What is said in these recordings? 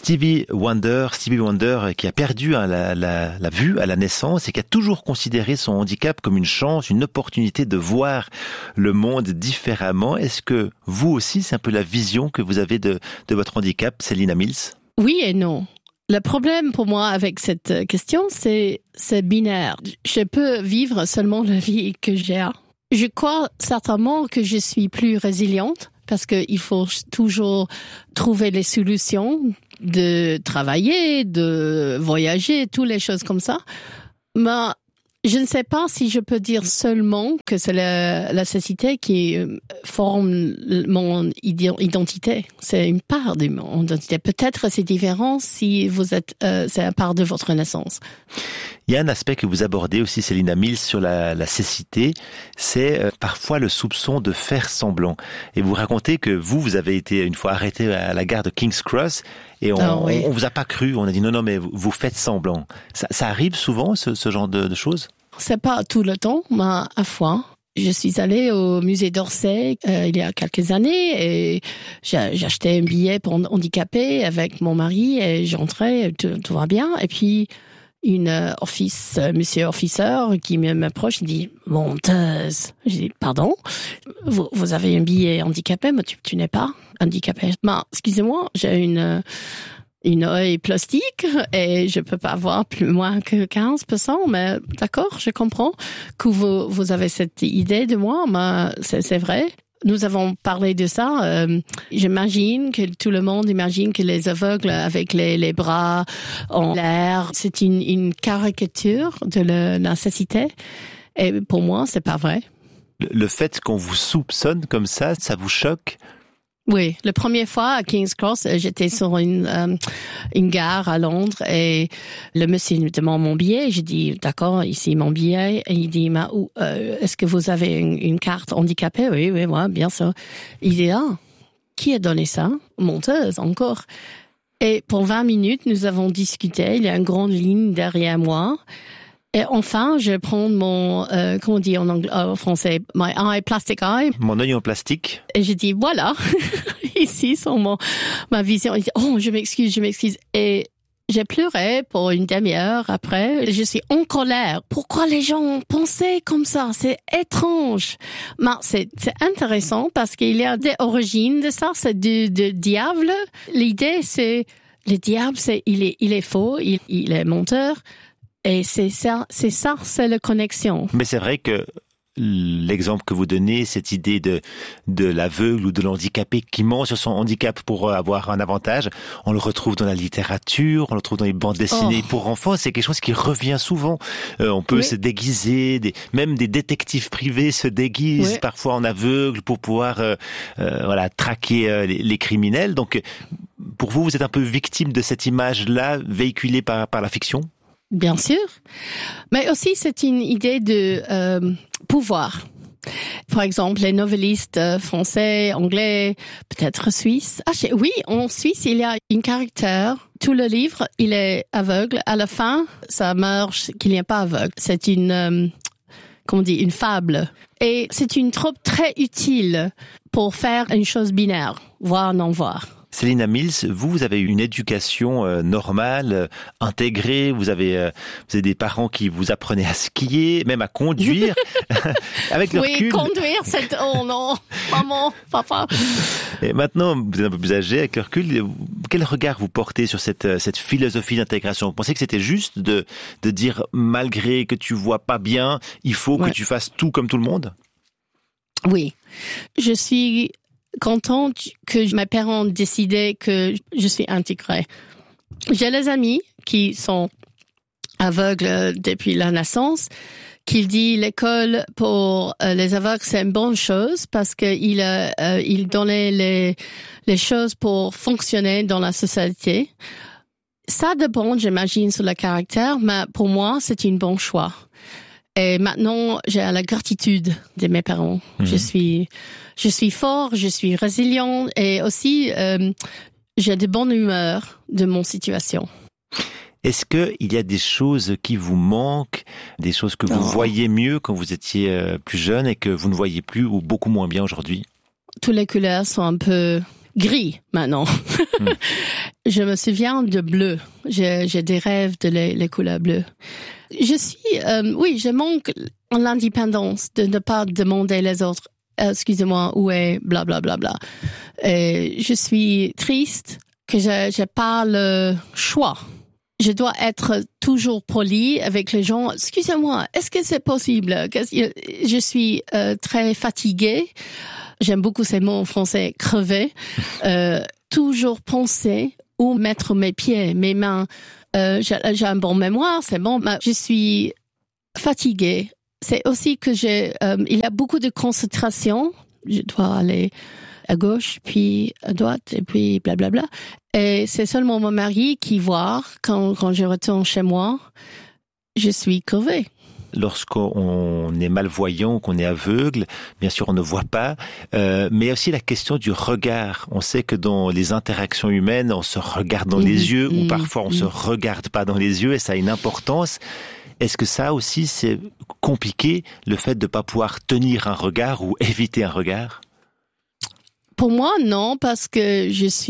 Stevie Wonder qui a perdu la vue à la naissance et qui a toujours considéré son handicap comme une chance, une opportunité de voir le monde différemment. Est-ce que vous aussi, c'est un peu la vision que vous avez de votre handicap, Selina Mills? Oui et non. Le problème pour moi avec cette question, c'est binaire. Je peux vivre seulement la vie que j'ai. Je crois certainement que je suis plus résiliente parce qu'il faut toujours trouver les solutions de travailler, de voyager, toutes les choses comme ça. Mais je ne sais pas si je peux dire seulement que c'est la cécité qui forme mon identité. C'est une part de mon identité. Peut-être c'est différent si vous êtes, c'est une part de votre naissance. Il y a un aspect que vous abordez aussi, Selina Mills, sur la cécité, c'est parfois le soupçon de faire semblant. Et vous racontez que vous avez été une fois arrêté à la gare de King's Cross et on vous a pas cru. On a dit non, mais vous faites semblant. Ça arrive souvent, ce genre de choses? C'est pas tout le temps, mais à fois. Je suis allée au musée d'Orsay il y a quelques années et j'ai acheté un billet pour handicapé avec mon mari et j'entrais, tout va bien. Et puis monsieur officer qui m'approche, il dit « Menteuse ». Je dis « Pardon, vous avez un billet handicapé, mais tu n'es pas handicapé. » Excusez-moi, j'ai une œil plastique et je peux pas voir plus moins que 15%, mais d'accord, je comprends que vous avez cette idée de moi, mais c'est vrai. Nous avons parlé de ça. J'imagine que tout le monde imagine que les aveugles avec les bras en l'air, c'est une caricature de la cécité. Et pour moi, c'est pas vrai. Le fait qu'on vous soupçonne comme ça vous choque? Oui, la première fois à King's Cross, j'étais sur une gare à Londres et le monsieur me demande mon billet. J'ai dit d'accord, ici mon billet. Et il dit est-ce que vous avez une carte handicapée? Oui, moi, bien sûr. Il dit qui a donné ça? Menteuse encore. Et pour 20 minutes, nous avons discuté. Il y a une grande ligne derrière moi. Et enfin, je prends mon, comment on dit en anglais, en français, my eye, plastic eye. Mon œil en plastique. Et je dis, voilà, ici, sur ma vision. Il dit, oh, je m'excuse. Et j'ai pleuré pour une demi-heure après. Je suis en colère. Pourquoi les gens pensaient comme ça? C'est étrange. Mais c'est intéressant parce qu'il y a des origines de ça. C'est du diable. L'idée, c'est, le diable, il est faux, il est menteur. Et c'est la connexion. Mais c'est vrai que l'exemple que vous donnez, cette idée de l'aveugle ou de l'handicapé qui ment sur son handicap pour avoir un avantage, on le retrouve dans la littérature, on le retrouve dans les bandes dessinées pour enfants. C'est quelque chose qui revient souvent. On peut se déguiser, même des détectives privés se déguisent parfois en aveugle pour pouvoir traquer les criminels. Donc, pour vous, vous êtes un peu victime de cette image-là véhiculée par la fiction? Bien sûr, mais aussi c'est une idée de pouvoir. Par exemple, les novellistes français, anglais, peut-être suisses. Oui, en Suisse, il y a un caractère. Tout le livre, il est aveugle. À la fin, ça meurt qu'il n'y a pas aveugle. C'est une fable. Et c'est une troupe très utile pour faire une chose binaire, voir, non voir. Selina Mills, vous avez une éducation normale, intégrée. Vous avez des parents qui vous apprenaient à skier, même à conduire. Avec le recul. Conduire, oh non, maman, papa. Et maintenant, vous êtes un peu plus âgé. Avec le recul, quel regard vous portez sur cette philosophie d'intégration? Vous pensez que c'était juste de dire, malgré que tu vois pas bien, il faut que tu fasses tout comme tout le monde? Oui, je suis contente que mes parents décidaient que je suis intégrée. J'ai des amis qui sont aveugles depuis la naissance, qui disent l'école pour les aveugles c'est une bonne chose parce qu'il donnait les choses pour fonctionner dans la société. Ça dépend, j'imagine, sur le caractère, mais pour moi, c'est un bon choix. Et maintenant, j'ai la gratitude de mes parents. Je suis fort, je suis résilient et aussi j'ai de bonne humeur de mon situation. Est-ce que il y a des choses qui vous manquent, des choses que vous voyez mieux quand vous étiez plus jeune et que vous ne voyez plus ou beaucoup moins bien aujourd'hui? Toutes les couleurs sont un peu gris maintenant. Je me souviens de bleu. J'ai des rêves de les couleurs bleues. Je manque l'indépendance de ne pas demander les autres. Excusez-moi, où est blablabla. Bla, bla, bla. Je suis triste que j'ai pas le choix. Je dois être toujours poli avec les gens. Excusez-moi, est-ce que c'est possible? Je suis très fatiguée. J'aime beaucoup ces mots en français, crever. Toujours penser où mettre mes pieds, mes mains. J'ai un bon mémoire, c'est bon. Mais je suis fatiguée. C'est aussi que il y a beaucoup de concentration. Je dois aller à gauche, puis à droite, et puis blablabla. Et c'est seulement mon mari qui voit quand je retourne chez moi. Je suis crevée. Lorsqu'on est malvoyant, qu'on est aveugle, bien sûr on ne voit pas, mais aussi la question du regard. On sait que dans les interactions humaines, on se regarde dans les yeux, ou parfois on se regarde pas dans les yeux, et ça a une importance. Est-ce que ça aussi c'est compliqué, le fait de pas pouvoir tenir un regard ou éviter un regard? Pour moi, non, parce que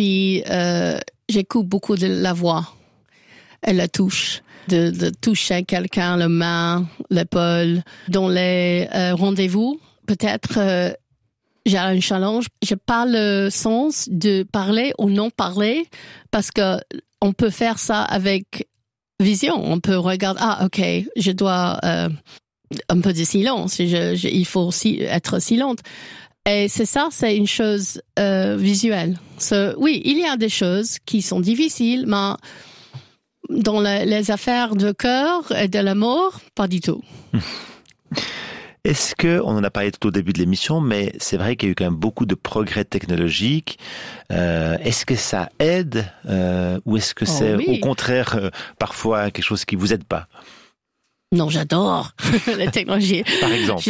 j'écoute beaucoup de la voix et la touche. De toucher quelqu'un, la main, l'épaule. Dans les rendez-vous, peut-être j'ai un challenge. J'ai pas le sens de parler ou non parler, parce que on peut faire ça avec vision. On peut regarder, ok, je dois un peu de silence. Il faut aussi être silente. Et c'est une chose visuelle. Oui, il y a des choses qui sont difficiles, mais dans les affaires de cœur et de l'amour, pas du tout. Est-ce que, on en a parlé tout au début de l'émission, mais c'est vrai qu'il y a eu quand même beaucoup de progrès technologiques. Est-ce que ça aide ou est-ce que c'est au contraire parfois quelque chose qui vous aide pas? Non, j'adore la technologie. Par exemple.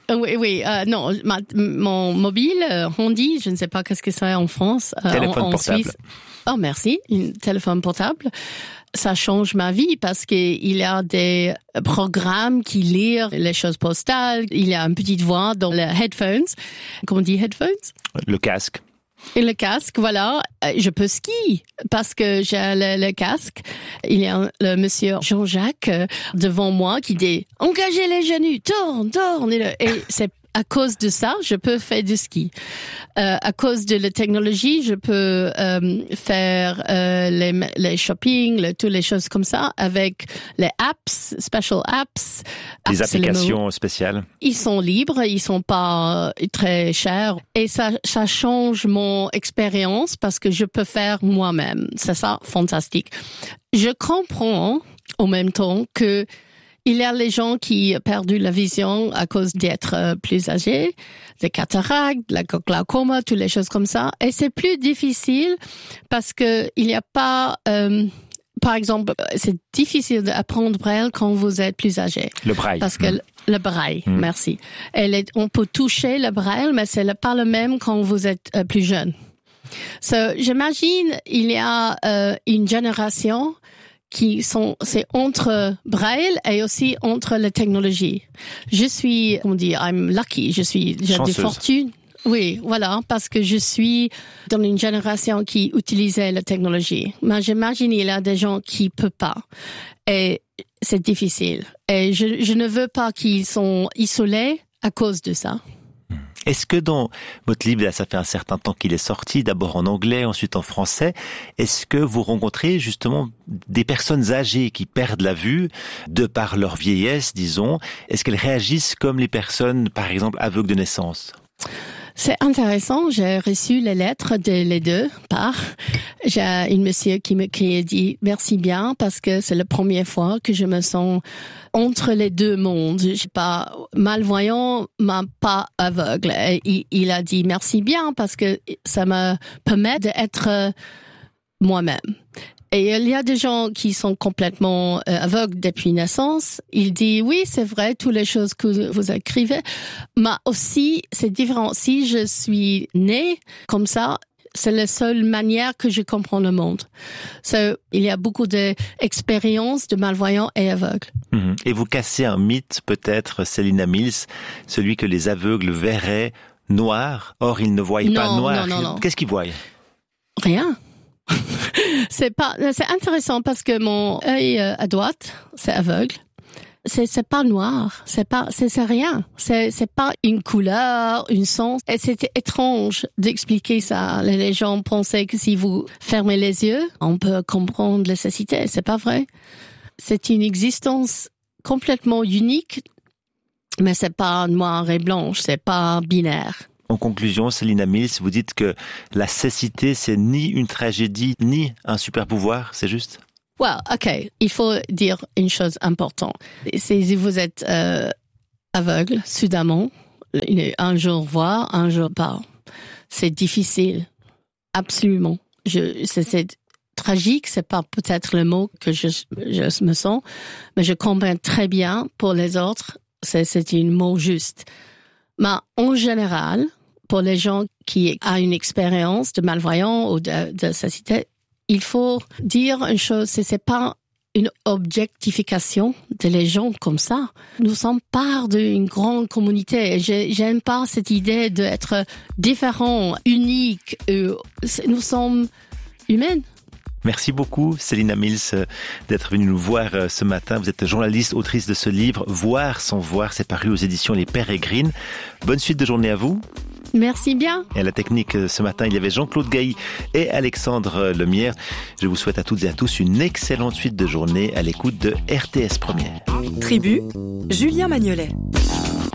Non, mon mobile, Handy, je ne sais pas qu'est-ce que c'est en France, téléphone en portable. Suisse. Oh, merci, un téléphone portable. Ça change ma vie parce qu'il y a des programmes qui lisent les choses postales. Il y a une petite voix dans les headphones. Comment on dit headphones? Le casque. Et le casque, voilà. Je peux skier parce que j'ai le casque. Il y a le monsieur Jean-Jacques devant moi qui dit « Engagez les genoux, tourne. » Et c'est à cause de ça, je peux faire du ski. À cause de la technologie, je peux faire les shopping, toutes les choses comme ça avec les apps, special apps. Les applications spéciales. Ils sont libres, ils sont pas très chers et ça change mon expérience parce que je peux faire moi-même. C'est ça, fantastique. Je comprends en même temps que il y a les gens qui ont perdu la vision à cause d'être plus âgés, les cataractes, la glaucome, toutes les choses comme ça. Et c'est plus difficile parce que il n'y a pas, par exemple, c'est difficile d'apprendre braille quand vous êtes plus âgé. Le braille. Parce que le braille, merci. On peut toucher le braille, mais c'est pas le même quand vous êtes plus jeune. J'imagine, il y a une génération c'est entre braille et aussi entre la technologie. Je suis, I'm lucky, j'ai des fortunes. Oui, voilà, parce que je suis dans une génération qui utilisait la technologie. Mais j'imagine il y a des gens qui peuvent pas. Et c'est difficile. Et je ne veux pas qu'ils sont isolés à cause de ça. Est-ce que dans votre livre, là, ça fait un certain temps qu'il est sorti, d'abord en anglais, ensuite en français, est-ce que vous rencontrez justement des personnes âgées qui perdent la vue de par leur vieillesse, disons? Est-ce qu'elles réagissent comme les personnes, par exemple, aveugles de naissance? C'est intéressant, j'ai reçu les lettres les deux parts. J'ai une monsieur qui a dit merci bien parce que c'est la première fois que je me sens entre les deux mondes. Je suis pas malvoyant, mais pas aveugle. Et il a dit merci bien parce que ça me permet d'être moi-même. Et il y a des gens qui sont complètement aveugles depuis naissance. Il dit, oui, c'est vrai, toutes les choses que vous écrivez, mais aussi, c'est différent. Si je suis née comme ça, c'est la seule manière que je comprends le monde. Il y a beaucoup d'expériences de malvoyants et aveugles. Et vous cassez un mythe, peut-être, Célina Mills, celui que les aveugles verraient noir. Or, ils ne voient pas noir. Non. Qu'est-ce qu'ils voient? Rien. C'est intéressant parce que mon œil à droite, c'est aveugle. C'est pas noir, c'est rien. C'est pas une couleur, une sens. Et c'était étrange d'expliquer ça. Les gens pensaient que si vous fermez les yeux, on peut comprendre la cécité. C'est pas vrai. C'est une existence complètement unique, mais c'est pas noir et blanche, c'est pas binaire. En conclusion, Selina Mills, vous dites que la cécité, c'est ni une tragédie, ni un super pouvoir, c'est juste? Well, OK. Il faut dire une chose importante. Si vous êtes aveugle, soudainement, un jour voir, un jour pas. C'est difficile. Absolument. C'est tragique, c'est pas peut-être le mot que je me sens, mais je comprends très bien pour les autres, c'est un mot juste. Mais en général, pour les gens qui ont une expérience de malvoyant ou de cécité, il faut dire une chose, c'est pas une objectification de les gens comme ça. Nous sommes part d'une grande communauté. J'aime pas cette idée d'être différents, uniques. Nous sommes humains. Merci beaucoup, Selina Mills, d'être venue nous voir ce matin. Vous êtes journaliste, autrice de ce livre, Voir sans voir. C'est paru aux éditions Les Pérégrines. Bonne suite de journée à vous. Merci bien. Et à la technique, ce matin, il y avait Jean-Claude Gailly et Alexandre Lemierre. Je vous souhaite à toutes et à tous une excellente suite de journée à l'écoute de RTS Première. Tribu, Julien Magnolet.